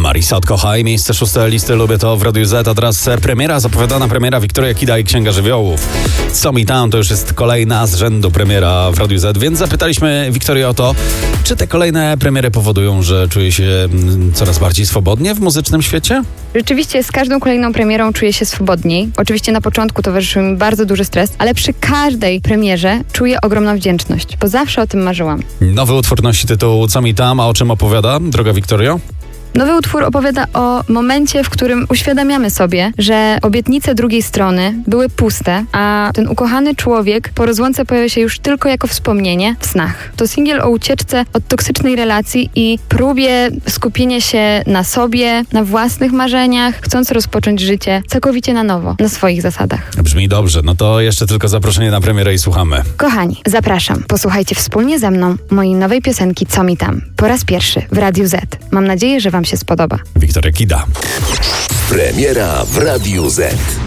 Marisa, kochaj, miejsce 6 listy Lubię to w Radiu Z, a teraz zapowiadana premiera Wiktoria Kida i Księga Żywiołów. Co mi tam, to już jest kolejna z rzędu premiera w Radiu Z, więc zapytaliśmy Wiktorię o to, czy te kolejne premiery powodują, że czuje się coraz bardziej swobodnie w muzycznym świecie? Rzeczywiście z każdą kolejną premierą czuję się swobodniej. Oczywiście na początku towarzyszył mi bardzo duży stres, ale przy każdej premierze czuję ogromną wdzięczność, bo zawsze o tym marzyłam. Nowy utwór nosi tytuł Co mi tam, a o czym opowiada, droga Wiktorio? Nowy utwór opowiada o momencie, w którym uświadamiamy sobie, że obietnice drugiej strony były puste, a ten ukochany człowiek po rozłące pojawia się już tylko jako wspomnienie w snach. To singiel o ucieczce od toksycznej relacji i próbie skupienia się na sobie, na własnych marzeniach, chcąc rozpocząć życie całkowicie na nowo, na swoich zasadach. Brzmi dobrze, no to jeszcze tylko zaproszenie na premierę i słuchamy. Kochani, zapraszam. Posłuchajcie wspólnie ze mną mojej nowej piosenki Co mi tam? Po raz pierwszy w Radiu Z. Mam nadzieję, że Wam się spodoba. Wiktoria Kida. Premiera w Radiu Z.